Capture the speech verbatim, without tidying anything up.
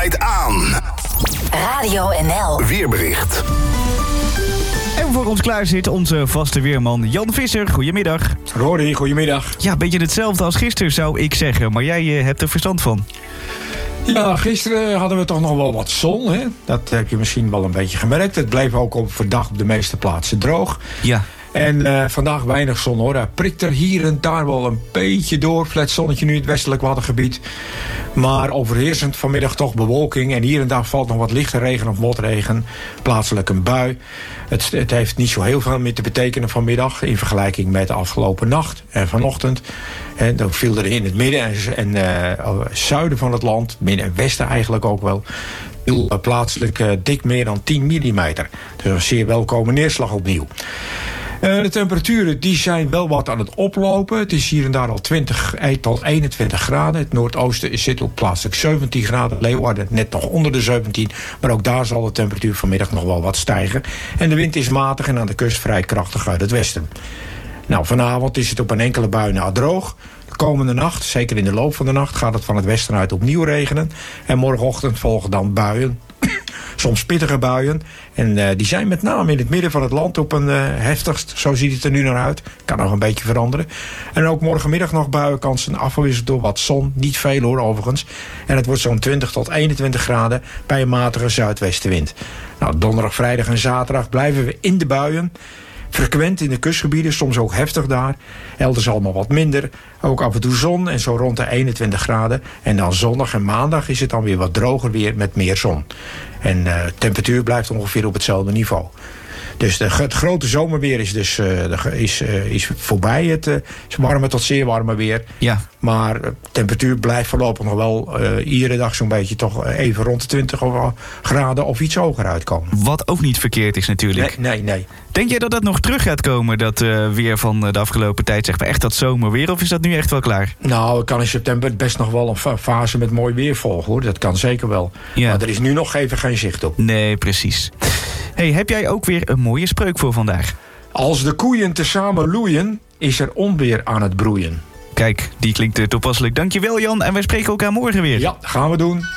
draait aan. Radio N L Weerbericht. En voor ons klaar zit onze vaste weerman Jan Visser. Goedemiddag. Rory, goedemiddag. Ja, een beetje hetzelfde als gisteren zou ik zeggen, maar jij uh, hebt er verstand van. Ja, gisteren hadden we toch nog wel wat zon, hè? Dat heb je misschien wel een beetje gemerkt. Het bleef ook op vandaag op de meeste plaatsen droog. Ja. En uh, vandaag weinig zon, hoor. Hij prikt er hier en daar wel een beetje door. Flat zonnetje nu in het westelijk Waddengebied. Maar overheersend vanmiddag toch bewolking. En hier en daar valt nog wat lichte regen of motregen. Plaatselijk een bui. Het, het heeft niet zo heel veel meer te betekenen vanmiddag. In vergelijking met de afgelopen nacht en vanochtend. En dan viel er in het midden en, en uh, zuiden van het land. Midden en westen eigenlijk ook wel. Viel plaatselijk uh, dik meer dan tien millimeter. Dus een zeer welkome neerslag opnieuw. Uh, de temperaturen die zijn wel wat aan het oplopen. Het is hier en daar al twintig tot eenentwintig graden. Het noordoosten zit op plaatselijk zeventien graden. Leeuwarden net nog onder de zeventien. Maar ook daar zal de temperatuur vanmiddag nog wel wat stijgen. En de wind is matig en aan de kust vrij krachtig uit het westen. Nou, vanavond is het op een enkele bui na droog. De komende nacht, zeker in de loop van de nacht, gaat het van het westen uit opnieuw regenen. En morgenochtend volgen dan buien. Soms pittige buien. En uh, die zijn met name in het midden van het land op een uh, heftigst. Zo ziet het er nu naar uit. Kan nog een beetje veranderen. En ook morgenmiddag nog buienkansen, afgewisseld door wat zon. Niet veel hoor overigens. En het wordt zo'n twintig tot eenentwintig graden bij een matige zuidwestenwind. Nou, donderdag, vrijdag en zaterdag blijven we in de buien. Frequent in de kustgebieden, soms ook heftig daar. Elders allemaal wat minder. Ook af en toe zon en zo rond de eenentwintig graden. En dan zondag en maandag is het dan weer wat droger weer met meer zon. En de uh, temperatuur blijft ongeveer op hetzelfde niveau. Dus de, het grote zomerweer is dus uh, is, uh, is voorbij. Het uh, warme tot zeer warme weer. Ja. Maar de temperatuur blijft voorlopig nog wel uh, iedere dag zo'n beetje toch even rond de twintig graden of iets hoger uitkomen. Wat ook niet verkeerd is natuurlijk. Nee, nee, nee. Denk jij dat dat nog terug gaat komen, dat uh, weer van de afgelopen tijd, zeg maar echt dat zomerweer? Of is dat nu echt wel klaar? Nou, ik kan in september best nog wel een fase met mooi weer volgen, hoor. Dat kan zeker wel. Ja. Maar er is nu nog even geen zicht op. Nee, precies. Hey, heb jij ook weer een mooie spreuk voor vandaag? Als de koeien tezamen loeien, is er onweer aan het broeien. Kijk, die klinkt toepasselijk. Dankjewel Jan en wij spreken elkaar morgen weer. Ja, gaan we doen.